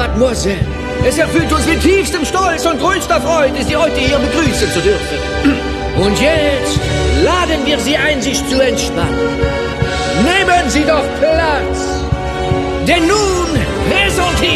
Mademoiselle. Es erfüllt uns mit tiefstem Stolz und größter Freude, Sie heute hier begrüßen zu dürfen. Und jetzt laden wir Sie ein, sich zu entspannen. Nehmen Sie doch Platz. Denn nun